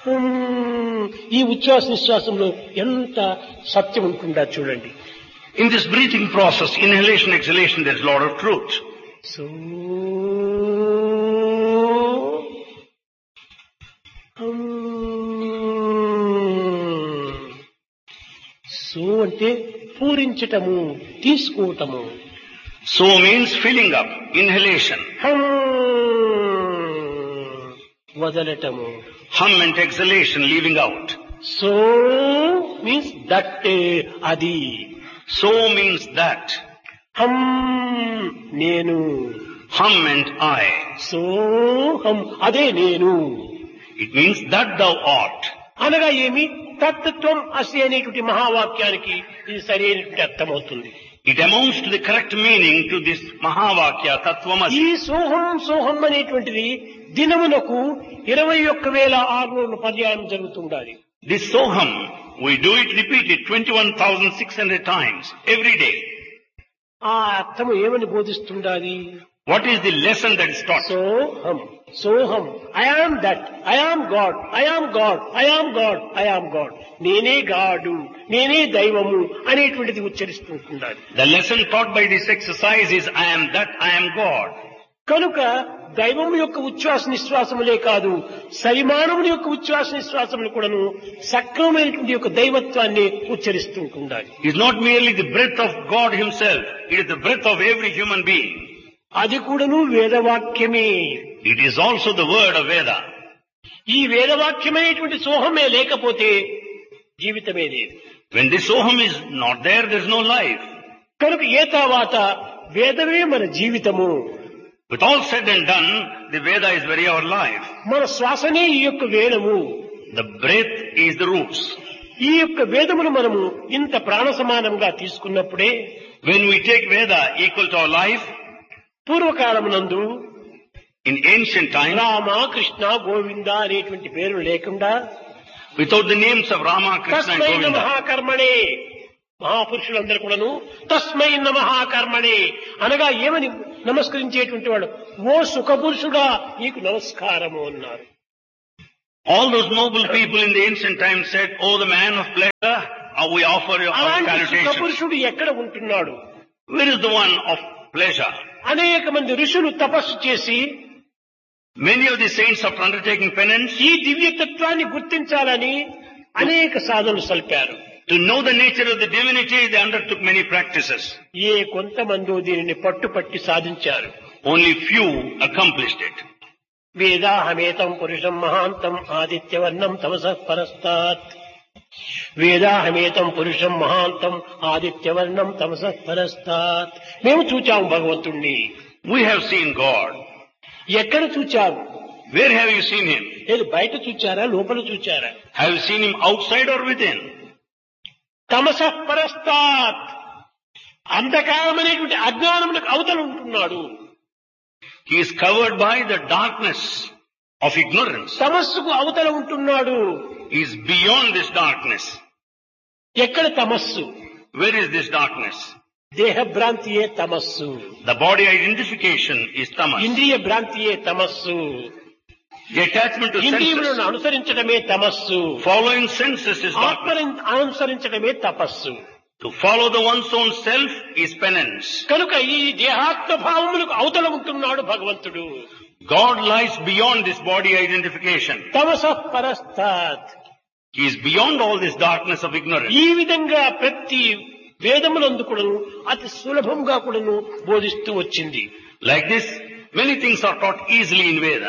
ఈ ఉచ్ఛ్వాస నిశ్వాసంలో ఎంత సత్యం ఉంటుందా చూడండి. In this breathing process, inhalation, exhalation, there is a lot of truth. So so అంటే పూరించటము, తీసుకోవటము. So means filling up, inhalation. వదలటము. Hum and exhalation, leaving out. So means that, అది. So means that. నేను. Hum and I. సోహం, అదే నేను. It means that thou art. అనగా ఏమి? తత్వం అసి అనేటువంటి మహావాక్యానికి ఇది సరైనటువంటి అర్థమవుతుంది. It amounts to the correct meaning to this Mahavakya, Tattvamasi. ఈ సోహం సోహం అనేటువంటిది దినమునకు 21,600 పర్యాయం జరుగుతుండాలి. This Soham, we do it, repeat it 21,600 times every day. ఆ అర్థము ఏమని బోధిస్తుండాలి? What is the lesson that is taught? సోహం సోహం, I am that, I am God, I am God, I am God, I am God. నేనే గాడు, నేనే దైవము అనేటువంటిది ఉచ్చరిస్తుండాలి. The lesson taught by this exercise is I am that, I am God. కనుక దైవము యొక్క ఉచ్ఛ్వాస నిశ్వాసములే కాదు, సరిమానవుని యొక్క ఉచ్ఛ్వాస నిశ్వాసములు కూడాను సక్రమమైనటువంటి యొక్క దైవత్వాన్ని ఉచ్చరిస్తుండాలి. It is not merely the breath of God himself, it is the breath of every human being. అది కూడాను వేదవాక్యమే. It is also the word of Veda. ఈ వేదవాక్యమైనటువంటి సోహమే లేకపోతే జీవితమే లేదు. When this Soham is not there, there is no life. కనుక ఏ తర్వాత వేదమే మన జీవితము. With all said and done, the Veda is very our life. మన శ్వాసనే ఈ యొక్క వేదము. The breath is the roots. ఈ యొక్క వేదమును మనము ఇంత ప్రాణ సమానంగా తీసుకున్నప్పుడే, When we take Veda equal to our life, పూర్వకాలమునందు in ancient times, Rama Krishna Govinda అనేటువంటి పేర్లు లేకుండా without the names of Rama, Krishna and తస్మై Govinda, మహాకర్మణే, మహాపురుషులందరూ కూడాను తస్మై మహాకర్మణే అనగా ఏమని నమస్కరించేటువంటి వాడు, ఓ సుఖపురుషుడా నీకు నమస్కారము అన్నారు. all those noble people in the ancient times said, oh the man of pleasure, we offer you our అలాంటి salutations. సుఖపురుషుడు ఎక్కడ ఉంటున్నాడు? Where is the one of pleasure? అనేక మంది ఋషులు తపస్సు చేసి Many of the saints after undertaking penance, ఈ దివ్యతత్వాన్ని గుర్తించాలని అనేక సాధనలు సల్పారు. to know the nature of the divinity, they undertook many practices. ఏ కొంతమంది దీనిని పట్టుపట్టి సాధించారు. Only few accomplished it. వేదాహమేతం పురుషం మహాంతం ఆదిత్యవర్ణం తమసః పరస్తాత్. వేదాహమేతం పురుషం మహాంతం ఆదిత్యవర్ణం తమసః పరస్తాత్. మేము చూచాము భగవంతుణ్ణి. We have seen God. ఎక్కడ చూచాము? Where have you seen him? లేదు, బయట చూచారా, లోపల చూచారా? Have you seen him outside or within? తమసః పరస్తాత్, అంధకారమైనటువంటి అజ్ఞానములకు అవతల ఉంటున్నాడు. He is covered by the darkness of ignorance. తమస్సుకు అవతల ఉంటున్నాడు. He is beyond this darkness. ఎక్కడ తమస్సు? Where is this darkness? దేహ భ్రాంతియే తమస్సు, The body identification is tamas. ఇంద్రియ భ్రాంతియే తమస్సు, The attachment to ఇంద్రియములను senses, అనుసరించడమే తమస్సు, following senses is darkness. ఆత్మను అనుసరించడమే తపస్సు. To follow the one's own self is penance. కనుక ఈ దేహాత్మ భావములకు అవతల ఉంటున్నాడు భగవంతుడు. God lies beyond this body identification. తమసః పరస్తాత్. He is beyond all this darkness of ignorance. ఈ విధంగా ప్రతి వేదములందు కూడాను అతి సులభంగా కూడాను బోధిస్తూ వచ్చింది. Like this, many things are taught easily in Veda.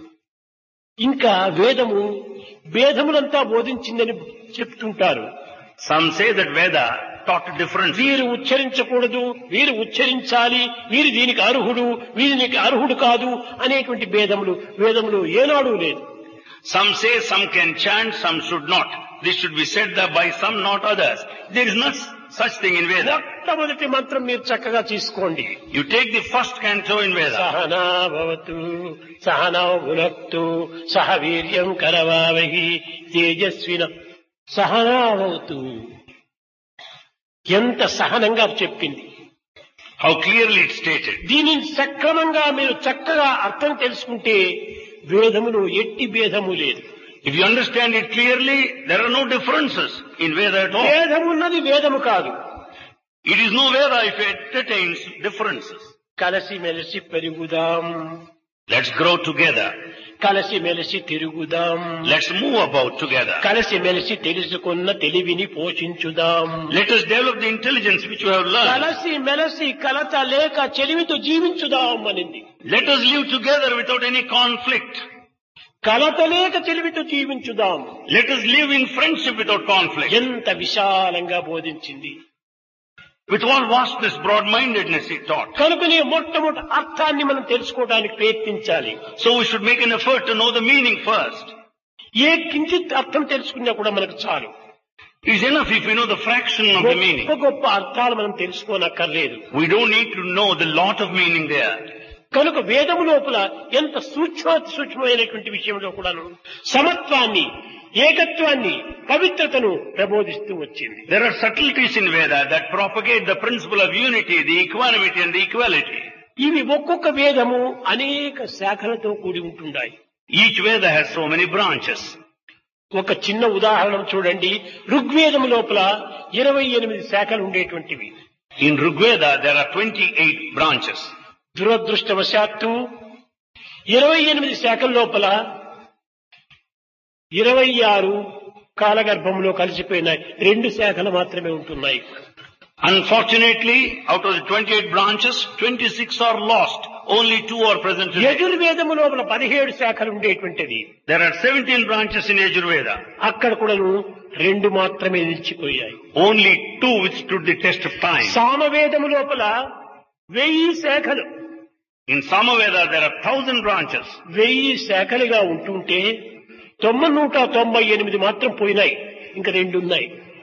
ఇంకా వేదము భేదములంతా బోధించిందని చెప్తుంటారు. Some say that Veda taught differently. వీరు ఉచ్చరించకూడదు, వీరు ఉచ్చరించాలి, వీరు దీనికి అర్హుడు, వీరికి అర్హుడు కాదు అనేటువంటి వేదములు ఏనాడు లేదు. Some say some can chant, some should not. This should be said by some, not others. There is not such thing in Veda. మొట్టమొదటి మంత్రం మీరు చక్కగా తీసుకోండి. You take the first canto in Veda. Sahana భవతు సహనౌ భునక్తు సహ వీర్యం కరవావహి తేజస్విన సహనా భవతు. ఎంత సహనంగా చెప్పింది. How clearly it's stated. దీనిని సక్రమంగా మీరు చక్కగా అర్థం తెలుసుకుంటే వేదములో ఎట్టి భేదము లేదు. If you understand it clearly, there are no differences in Veda at all. వేదమున్నది వేదము కాదు. It is no Veda if it contains differences. కలిసి మెలిసి పెరుగుదాం, Let's grow together. కలిసి మెలిసి తిరుగుదాం, Let's move about together. కలిసి మెలిసి తెలుసుకున్న తెలివిని పోషించుదాం. Let us develop the intelligence which we have learned. కలిసి మెలిసి కలత లేక చెలిమితో జీవించుదాం అనింది. Let us live together without any conflict. కలత లేక చెలిమితో జీవించుదాం. Let us live in friendship without conflict. ఎంత విశాలంగా బోధించింది. With all vastness, broad-mindedness it taught. కనుకనే మొట్టమొదటి అర్థాన్ని మనం తెలుసుకోవడానికి ప్రయత్నించాలి. So we should make an effort to know the meaning first. ఏ కించిత్ అర్థం తెలుసుకున్నా కూడా మనకు చాలు. It is enough if we know the fraction of the meaning. గొప్ప గొప్ప అర్థాలు మనం తెలుసుకోనక్కర్లేదు. We don't need to know the lot of meaning there. కనుక వేదము లోపల ఎంత సూక్ష్మమైనటువంటి విషయంలో కూడాను సమత్వాన్ని, ఏకత్వాన్ని, పవిత్రతను ప్రబోధిస్తూ వచ్చింది. There are subtleties in Veda that propagate the principle of unity, the equanimity and the equality. ఇవి ఒక్కొక్క వేదము అనేక శాఖలతో కూడి ఉంటున్నాయి. Each Veda has so many branches. ఒక చిన్న ఉదాహరణ చూడండి. ఋగ్వేదము లోపల 28 శాఖలు ఉండేటువంటివి. In Rigveda there are 28 branches. దురదృష్టవశాత్తు 28 శాఖల లోపల 26 కాలగర్భంలో కలిసిపోయిన 2 శాఖలు మాత్రమే ఉంటున్నాయి. Unfortunately, out of the 28 branches, 26 are lost. Only 2 are present today. యజుర్వేదము లోపల 17 శాఖలు ఉండేటువంటిది. There are 17 branches in Yajurveda. అక్కడ కూడాను 2 మాత్రమే నిలిచిపోయాయి. Only 2 withstood the test of time. సామవేదము లోపల 1000 శాఖలు. In Samaveda there are 1000 branches. 1000 శాఖలుగా ఉంటుంటే 998 మాత్రం పోయినాయి. ఇంకా 2 ఉన్నాయి.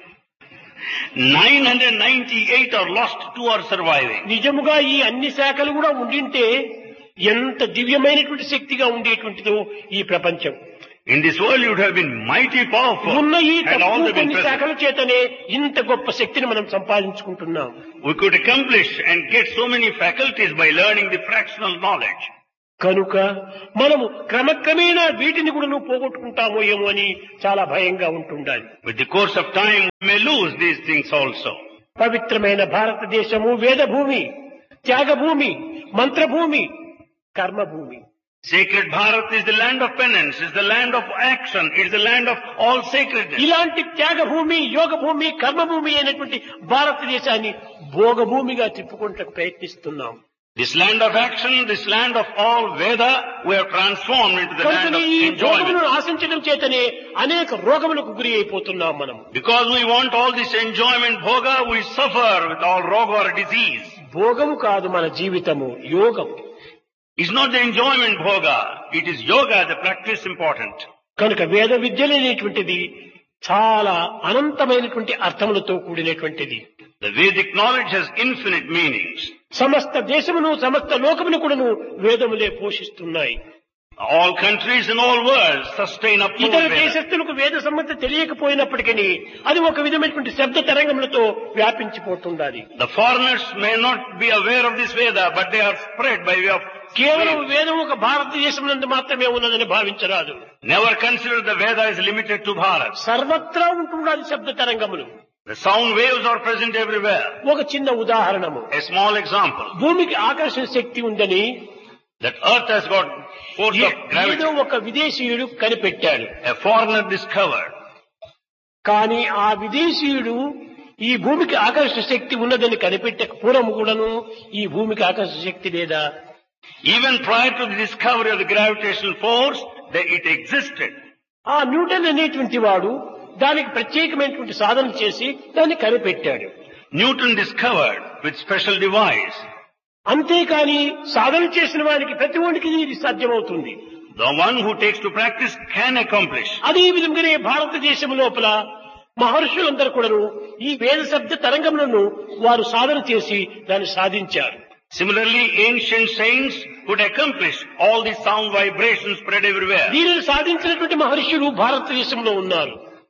998 are lost, 2 are surviving. నిజముగా ఈ అన్ని శాఖలు కూడా ఉండింటే ఎంత దివ్యమైనటువంటి శక్తిగా ఉండేటువంటిదో ఈ ప్రపంచం. In this world you would have been mighty powerful. ఉన్న ఈ Had all తక్కువ the been కొన్ని present. శాఖల చేతనే ఇంత గొప్ప శక్తిని మనం సంపాదించుకుంటున్నాం. We could accomplish and get so many faculties by learning the fractional knowledge. కనుక మనము క్రమక్రమేణా వీటిని కూడా నువ్వు పోగొట్టుకుంటామో ఏమో అని చాలా భయంగా ఉంటుండాలి. With the course of time we may lose these things also. పవిత్రమైన భారతదేశము వేదభూమి, Thyagabhoomi, మంత్రభూమి, కర్మభూమి. Sacred Bharat is the land of penance, is the land of action, is the land of all sacredness. ఇలాంటి త్యాగభూమి, యోగభూమి, కర్మభూమి అయినటువంటి భారతదేశాన్ని భోగభూమిగా తిప్పుకుంటూ ప్రయత్నిస్తున్నాం. This land of action, this land of all Veda, we have transformed into the land కనుక of ఈ enjoyment. భోగములను ఆశించడం చేతనే అనేక రోగములకు గురి అయిపోతున్నాం మనం. Because we want all this enjoyment, bhoga, we suffer with all roga or disease. భోగము కాదు మన జీవితము, యోగం. It's not the enjoyment bhoga, it is yoga, the practice important. కనుక వేద విద్యలనేటువంటిది చాలా అనంతమైనటువంటి అర్థములతో కూడినటువంటిది. The Vedic knowledge has infinite meanings. సమస్త దేశమును, సమస్త లోకమును కూడాను వేదములే పోషిస్తున్నాయి. All countries and all worlds sustain up to ఇతర Veda. దేశస్తులకు వేద సంబంధ తెలియకపోయినప్పటికీ అది ఒక విధమైనటువంటి శబ్ద తరంగములతో వ్యాపించిపోతుండాలి. The foreigners may not be aware of this Veda, but they are spread by way of కేవలం waves. వేదం ఒక భారతదేశం నందు మాత్రమే ఉన్నదని భావించరాదు. Never consider the Veda is limited to Bharat. సర్వత్రా ఉంటుండాలి శబ్ద తరంగములు. The sound waves are present everywhere. ఒక చిన్న ఉదాహరణము. A small example, భూమికి ఆకర్షణ శక్తి ఉందని that earth has got force of ఏదో gravity. ఒక విదేశీయుడు కనిపెట్టాడు. A foreigner discovered. కానీ ఆ విదేశీయుడు ఈ భూమికి ఆకర్షణ శక్తి ఉన్నదని కనిపెట్టక పూర్వము కూడాను ఈ భూమికి ఆకర్షణ శక్తి లేదా? Even prior to the discovery of the gravitational force, it existed. ఆ న్యూటన్ అనేటువంటి వాడు దానికి ప్రత్యేకమైనటువంటి సాధన చేసి దాన్ని కనిపెట్టాడు. Newton discovered with special device. అంతేకాని సాధన చేసిన వారికి ప్రతి ఒక్కరికి ఇది సాధ్యమవుతుంది. The one who takes to practice can accomplish. అదే విధంగానే భారతదేశం లోపల మహర్షులందరూ కూడాను ఈ వేద శబ్ద తరంగములను వారు సాధన చేసి దాన్ని సాధించారు. Similarly, ancient saints could accomplish all the sound vibrations spread everywhere. దీనిని సాధించినటువంటి మహర్షులు భారతదేశంలో ఉన్నారు.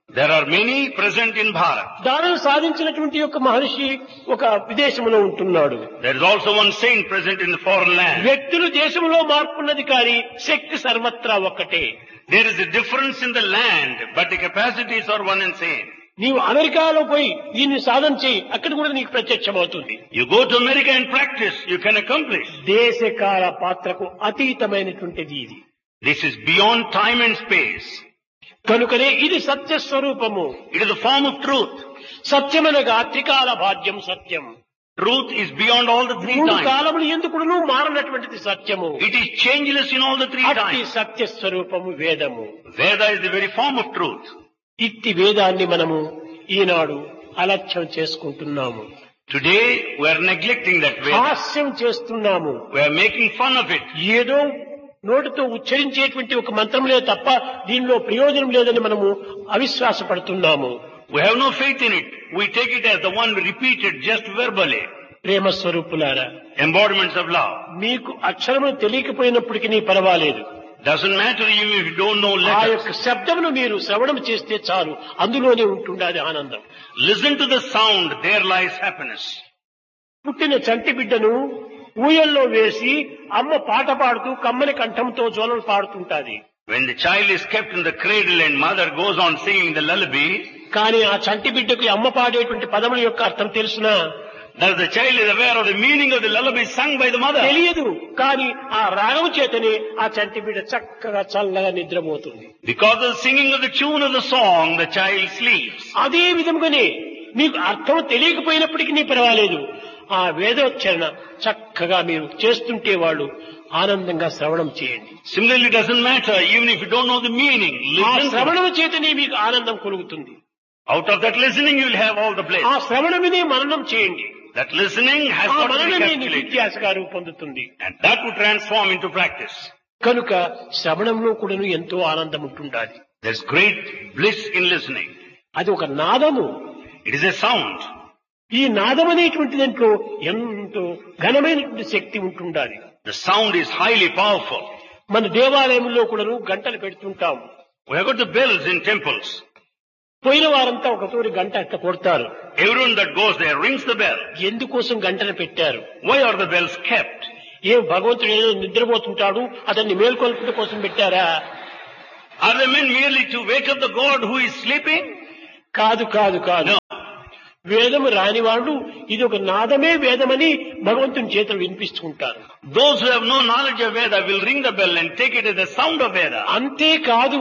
There are many present in Bharat. దానిని సాధించినటువంటి యొక్క మహర్షి ఒక విదేశంలో ఉంటున్నాడు. There is also one saint present in the foreign land. వ్యక్తులు దేశంలో మార్పున్నది కానీ శక్తి సర్వత్రా ఒక్కటే. There is a difference in the land, but the capacities are one and same. నీవు అమెరికాలో పోయి దీన్ని సాధన చేయి, అక్కడ కూడా నీకు ప్రత్యక్షమవుతుంది. You go to America and practice, you can accomplish. దేశకాల పాత్రకు అతీతమైనటువంటిది ఇది. This is beyond time and space. కనుకనే ఇది సత్య స్వరూపము. It is the form of truth. సత్యమనగా త్రికాల భాగ్యం సత్యం. Truth is beyond all the three మూడు times. కాలములు ఎందుకును మారనటువంటిది సత్యము. It is changeless in all the three అట్టి times. సత్య స్వరూపము వేదము. Veda is the very form of truth. ఇట్టి వేదాన్ని మనము ఈనాడు అలక్ష్యం చేసుకుంటున్నాము. Today we are neglecting that Veda. హాస్యం చేస్తున్నాము. We are making fun of it. ఏదో నోటితో ఉచ్చరించేటువంటి ఒక మంత్రములే తప్ప దీనిలో ప్రయోజనం లేదని మనము అవిశ్వాసపడుతున్నాము. We have no faith in it. We take it as the one repeated just verbally. ప్రేమ స్వరూపులారా, Embodiments of love. మీకు అక్షరములు తెలియకపోయినప్పటికీ పర్వాలేదు. Doesn't matter even if you don't know ఆ letters. యొక్క శబ్దమును మీరు శ్రవణం చేస్తే చాలు, అందులోనే ఉంటుండాలి ఆనందం. Listen to the sound, there lies happiness. పుట్టిన చంటి బిడ్డను ఊయల్లో వేసి అమ్మ పాట పాడుతూ కమ్మని కంఠంతో జోలలు పాడుతుంటాది. When the child is kept in the cradle and mother goes on singing the lullaby, కానీ ఆ చంటి బిడ్డకు అమ్మ పాడేటువంటి పదముల యొక్క అర్థం తెలుసునా? does the child is aware of the meaning of the lullaby sung by the mother? తెలియదు. కానీ ఆ రాగం చేతనే ఆ చంటి బిడ్డ చక్కగా చల్లగా నిద్రపోతుంది. Because of the singing of the tune of the song, the child sleeps. అదే విధముగానే మీకు అర్థం తెలియకపోయినప్పటికీ పర్వాలేదు, ఆ వేదోచ్చరణ చక్కగా మీరు చేస్తుంటే వాళ్ళు ఆనందంగా శ్రవణం చేయండి. Similarly, it doesn't matter even if you don't know the meaning. ఆ Listen to it. శ్రవణం చేతనే మీకు ఆనందం కలుగుతుంది. Out of that listening, you will have all the bliss. ఆ శ్రవణమినే మననం చేయండి. That listening has ఆ got to be మననమే calculated. నిత్యాసగా రూపొందుతుంది. And that would transform into practice. కనుక శ్రవణంలో కూడాను ఎంతో ఆనందం ఉంటుండాలి. There's great bliss in listening. అది ఒక నాదము. It is a sound. ఈ నాదం అనేటువంటి దాంట్లో ఎంతో ఘనమైనటువంటి శక్తి ఉంటుండాలి. The sound is highly powerful. మన దేవాలయంలో కూడాను గంటలు పెడుతుంటాం. We have got the bells in temples. పోయిన వారంతా ఒక తోరి గంట అట్లా కొడతారు. Everyone that goes there rings the bell. ఎందుకోసం గంటలు పెట్టారు? Why are the bells kept? ఏం భగవంతుడు ఏదో నిద్రపోతుంటాడు అతన్ని మేల్కొల్పడం కోసం పెట్టారా? Are they meant merely to wake up the God who is sleeping? కాదు కాదు కాదు. No. వేదము రాని వాళ్ళు ఇది ఒక నాదమే వేదమని భగవంతుని చేతులు వినిపిస్తుంటారు. Those who have no knowledge of Veda will ring the bell and take it as the sound of Veda. అంతేకాదు,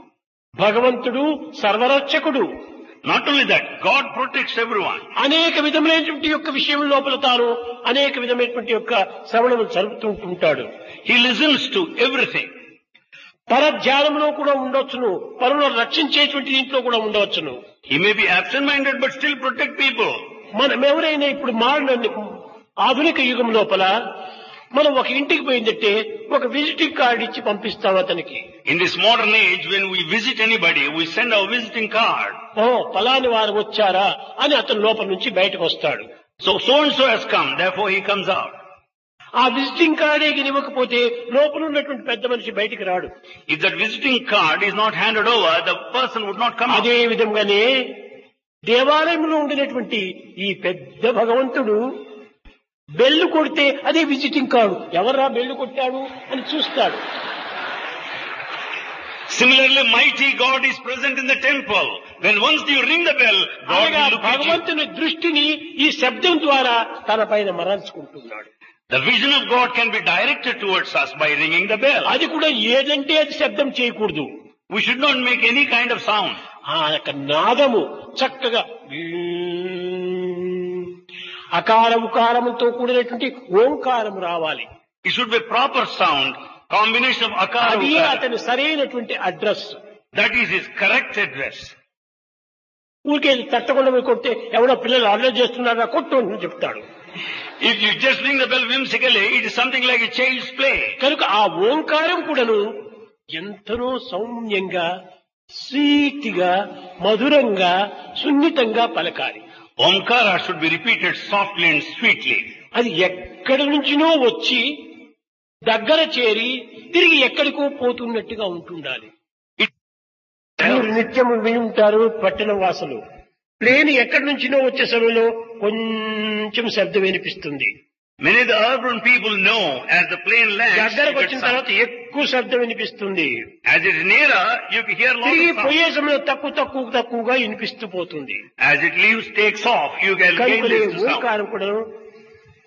భగవంతుడు సర్వరక్షకుడు. Not only that, God protects everyone. అనేక విధమైనటువంటి యొక్క విషయం లోపల తాను అనేక విధమైనటువంటి యొక్క శ్రవణము జరుపుతుంటాడు. He listens to everything. పరధ్యానంలో కూడా ఉండవచ్చును, పరులను రక్షించేటువంటి దీంట్లో కూడా ఉండవచ్చును. He may be absent-minded but still protect people. మనం ఎవరైనా ఇప్పుడు మారిన ఆధునిక యుగం లోపల మనం ఒక ఇంటికి పోయిందంటే ఒక విజిటింగ్ కార్డు ఇచ్చి పంపిస్తాం అతనికి. In this modern age, when we visit anybody, we send our visiting card. ఓ ఫలాని వారు వచ్చారా అని అతను లోపల నుంచి బయటకు వస్తాడు. So and so has come, therefore he comes out. ఆ విజిటింగ్ కార్డే ఇవ్వకపోతే లోపల ఉన్నటువంటి పెద్ద మనిషి బయటికి రాడు. If that visiting card is not handed over, the person would not come out. అదే విధంగానే దేవాలయంలో ఉండినటువంటి ఈ పెద్ద భగవంతుడు బెల్లు కొడితే అదే విజిటింగ్ కార్డు, ఎవర్రా బెల్లు కొట్టాడు అని చూస్తాడు. Similarly, mighty God is present in the temple. When once you ring the bell, God అనగా will look at you. భగవంతుని దృష్టిని ఈ శబ్దం ద్వారా తన పైన మరల్చుకుంటున్నాడు. The vision of God can be directed towards us by ringing the bell. అది కూడా ఏదంటే అది శబ్దం చేయకూడదు. We should not make any kind of sound. ఆ యొక్క నాదము చక్కగా అకార ఉకారముతో కూడినటువంటి ఓంకారం రావాలి. It should be proper sound, combination of akara అది ukara. అతని సరైనటువంటి address. That is his correct address. ఊరికే తట్టకుండా పోయి కొడితే ఎవరో పిల్లలు అల్లరి చేస్తున్నారా కొట్టు అని చెప్తాడు. If you just ring the bell whimsically, it is something like a child's play. కనుక ఆ ఓంకారం కూడాను ఎంతనో సౌమ్యంగా, స్వీట్గా, మధురంగా, సున్నితంగా పలకాలి. Omkara should be repeated softly and sweetly. అది ఎక్కడి నుంచినో వచ్చి దగ్గర చేరి తిరిగి ఎక్కడికో పోతున్నట్టుగా ఉంటుండాలి. మీరు నిత్యము విని ఉంటారు పట్టణ వాసులు. ప్లేన్ ఎక్కడి నుంచినో వచ్చే సమయంలో కొంచెం శబ్దం వినిపిస్తుంది. Many of the urban people know as the plane lands, దగ్గరకు you get వచ్చిన sound. తర్వాత ఎక్కువ శబ్దం వినిపిస్తుంది. As it is nearer, you can hear lot తిరిగి of sound. పోయే సమయంలో తక్కువగా వినిపిస్తూ పోతుంది. As it leaves, takes off, you can gain కనుకనే this to sound. ఓంకారం కూడా